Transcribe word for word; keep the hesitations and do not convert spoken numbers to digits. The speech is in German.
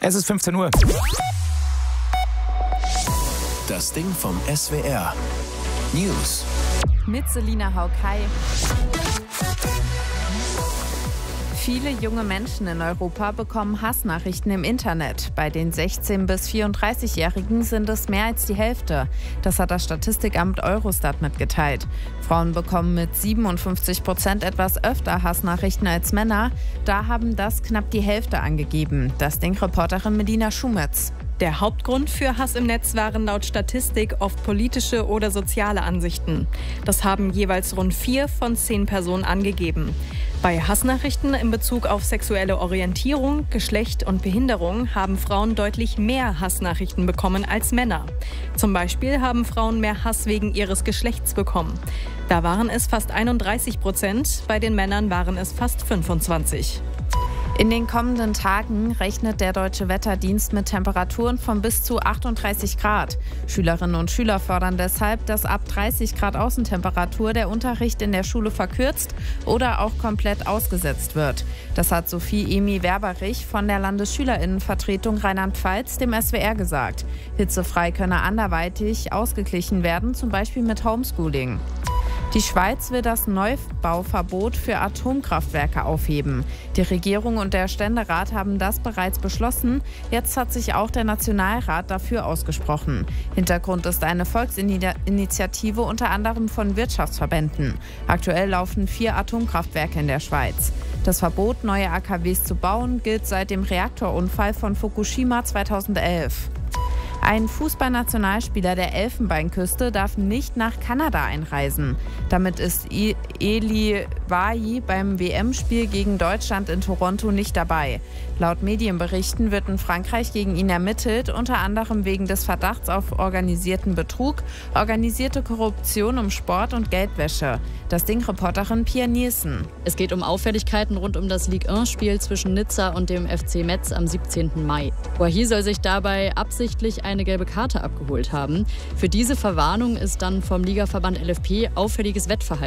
Es ist fünfzehn Uhr. Das Ding vom S W R. News. Mit Selina Haukai. Viele junge Menschen in Europa bekommen Hassnachrichten im Internet. Bei den sechzehn- bis vierunddreißigjährigen sind es mehr als die Hälfte. Das hat das Statistikamt Eurostat mitgeteilt. Frauen bekommen mit siebenundfünfzig Prozent etwas öfter Hassnachrichten als Männer. Da haben das knapp die Hälfte angegeben. Das Ding-Reporterin Melina Schumetz. Der Hauptgrund für Hass im Netz waren laut Statistik oft politische oder soziale Ansichten. Das haben jeweils rund vier von zehn Personen angegeben. Bei Hassnachrichten in Bezug auf sexuelle Orientierung, Geschlecht und Behinderung haben Frauen deutlich mehr Hassnachrichten bekommen als Männer. Zum Beispiel haben Frauen mehr Hass wegen ihres Geschlechts bekommen. Da waren es fast einunddreißig Prozent, bei den Männern waren es fast fünfundzwanzig. In den kommenden Tagen rechnet der Deutsche Wetterdienst mit Temperaturen von bis zu achtunddreißig Grad. Schülerinnen und Schüler fordern deshalb, dass ab dreißig Grad Außentemperatur der Unterricht in der Schule verkürzt oder auch komplett ausgesetzt wird. Das hat Sophie Emi Werberich von der Landesschülerinnenvertretung Rheinland-Pfalz dem S W R gesagt. Hitzefrei könne anderweitig ausgeglichen werden, zum Beispiel mit Homeschooling. Die Schweiz will das Neubauverbot für Atomkraftwerke aufheben. Die Regierung und der Ständerat haben das bereits beschlossen. Jetzt hat sich auch der Nationalrat dafür ausgesprochen. Hintergrund ist eine Volksinitiative unter anderem von Wirtschaftsverbänden. Aktuell laufen vier Atomkraftwerke in der Schweiz. Das Verbot, neue A K Ws zu bauen, gilt seit dem Reaktorunfall von Fukushima zweitausendelf. Ein Fußballnationalspieler der Elfenbeinküste darf nicht nach Kanada einreisen. Damit ist Eli Wahi beim W M-Spiel gegen Deutschland in Toronto nicht dabei. Laut Medienberichten wird in Frankreich gegen ihn ermittelt, unter anderem wegen des Verdachts auf organisierten Betrug, organisierte Korruption im Sport und Geldwäsche. Das Ding-Reporterin Pia Nielsen. Es geht um Auffälligkeiten rund um das Ligue eins Spiel zwischen Nizza und dem F C Metz am siebzehnten Mai. Wahi soll sich dabei absichtlich eine gelbe Karte abgeholt haben. Für diese Verwarnung ist dann vom Ligaverband L F P auffälliges Wettverhalten